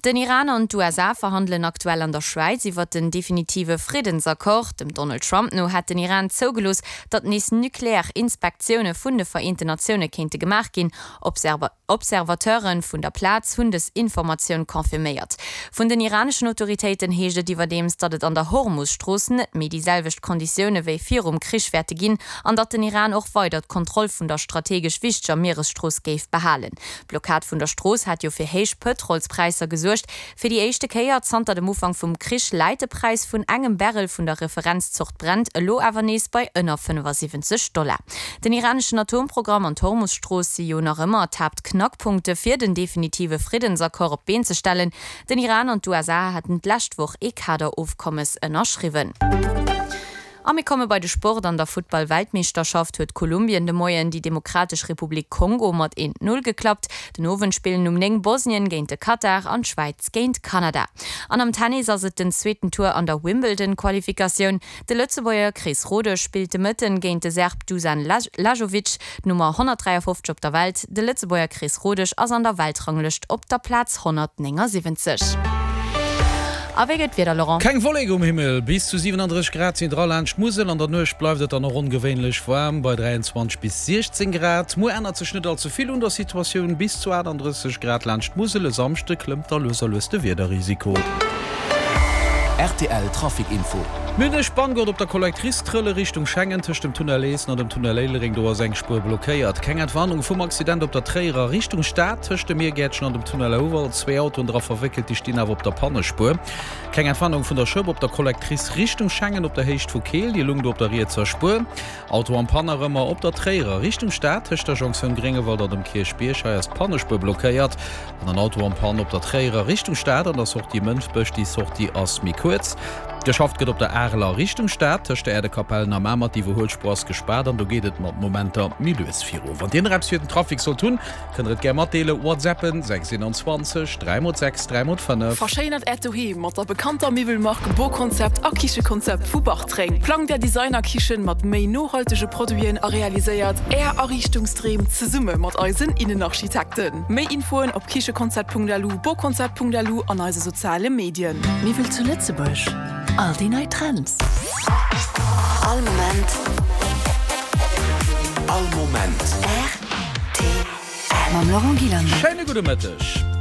Den Iran und die USA verhandeln aktuell an der Schweiz über den definitive Friedensakkord. Dem Donald Trump no hat den Iran zugelost, dat nies Nuklearinspektionen vun de Vereinten Nationen kente gemacht gin. Observateuren vun der Platz Hundesinformation konfirmiert. Von den iranischen Autoritäten hege diewerdems, dat et an der Hormuzstrossen mit dieselwicht Konditionen wei vir Krischwerte gin, an dat den Iran auch weiter Kontrolle vun der strategisch wichtiger Meeresstroß geif behalen. Blockad vun der Stroß hat jo fir heich Petrolspreiser gesucht. Für die erste Keier zanter dem Umfang vom Krisch Leitepreis vun engem Barrel vun der Referenzzucht brennt, lo avernees bei ënner $75. Den iranischen Atomprogramm an Hormuzstroß si jo noch immer tapt Knackpunkte fir den definitive Friedensakkord op Been zu stellen. Den Iran und die USA hatten Lastwoch Kader-Aufkommes ënnerschriwen. Ami komme bei de Sport an der Football-Weltmeisterschaft huet Kolumbien de Moien die Demokratische Republik Kongo mat 1-0 geklappt. Den Owen spielen neng Bosnien géint de Katar an Schweiz géint Kanada. An am Tennis as den zweiten Tour an der Wimbledon-Qualifikation. De Lützebauer Chris Rode spielte Mëtten géint de Serb Dusan Lajovic, Nummer 153 op der Welt. De Lützebauer Chris Rodech ass an der Weltranglist op der Platz 179. Kein Wolleg Himmel bis zu 37 Grad in Drland Musel an der Nuch bleibt noch ungewöhnlich warm bei 23 bis 16 Grad. Mo ändert sich nicht allzu viel unter Situation bis zu 38 Grad Land Musel samste klimmt der Loserlüste wieder Risiko. RTL Trafikinfo. Münne Spanngurt op der Kollektristrille Richtung Schengen tisch dem Tunnellesen an dem Tunnelring do Sengspur blockiert. Keng Entwarnung vom Accident op der Träger Richtung Stadt tischchte mir Gätschen an dem Tunnel zwei Auto drauf verwickelt die stehen auf der Pannespur. Keng Entwarnung von der Schub op der Kollektris Richtung Schengen op der Hecht Fukel, die Lung op der Rie zur Spur. Auto am Pannerrömmer op der Träger Richtung Stadt tisch der Jonction Gringewald an dem Kirchbierschei als Pannespur blockiert. An ein Auto am Pan op der Träger Richtung Stadt an der sucht die Münchbösch die sucht die Asmi kurz. Geschafft geht op der Erler Richtung Stadt der Erde Kapellen am Mammer die Holspors gespart und du gehtt mat Momenter Milfir. Van den Raps für den Trafik soll tun, könnt Germatele WhatsAppen 627 306 305. Verscheinert Etohi mat der bekannter Mibelmark Bokonzept a Kichekonzept Fubachtreng. Plan der Designer Kichen mat méi nohaltege Produien a realiséiert Errichtungsstream ze Summe mat Eisen Innenarchitekten. Mei Infoen op kichekonzept.lu, Bokonzept.lu an eise soziale Medien. Wie will zu Lützebusch? All die neue Trends. All Moment. RTL. Mam Laurent Guillain. Schöne gute Mittag.